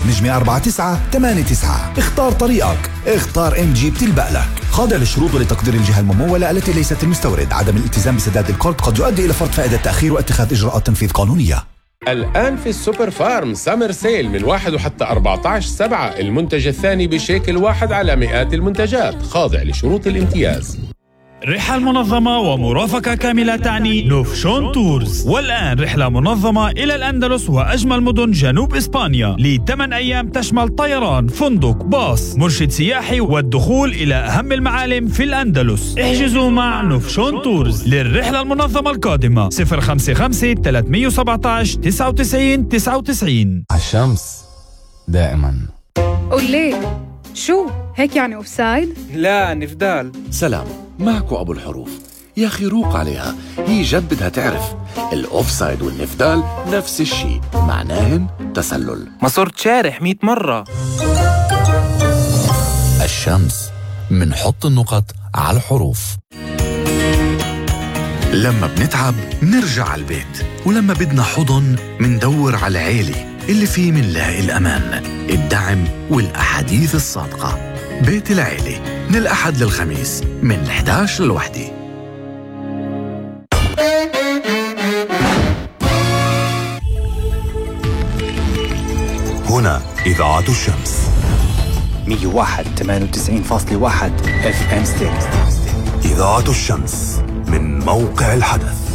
نجمة 4989. اختار طريقك، اختار MG بتلبق لك. خاضع للشروط ولتقدير الجهة الممولة التي ليست المستورد. عدم الالتزام بسداد القرض قد يؤدي إلى فرض فائدة تأخير واتخاذ إجراءات تنفيذ قانونية. الآن في السوبر فارم سامر سيل من 1 وحتى 14/7. المنتج الثاني بشيكل واحد على مئات المنتجات، خاضع لشروط الامتياز. رحلة منظمة ومرافقة كاملة تعني نوفشون تورز. والآن رحلة منظمة إلى الأندلس وأجمل مدن جنوب إسبانيا ل8 أيام تشمل طيران، فندق، باص، مرشد سياحي والدخول إلى أهم المعالم في الأندلس. احجزوا مع نوفشون تورز للرحلة المنظمة القادمة 055 317 99 99. عالشمس دائما. قولي شو هيك يعني أوفسايد؟ لا نفدال. سلام، معكو أبو الحروف. يا أخي روق عليها، هي جد بدها تعرف الأوفسايد والنفدال نفس الشي، معناهن تسلل. ما صرت شارح 100 مرة. الشمس منحط النقط على الحروف. لما بنتعب منرجع على البيت، ولما بدنا حضن مندور على العيلة اللي فيه منلاقي الأمان، الدعم والأحاديث الصادقة. بيت العيلة من الأحد للخميس من 11 للوحدة. هنا إذاعة الشمس 101.98.1 FM ستيريو. إذاعة الشمس من موقع الحدث.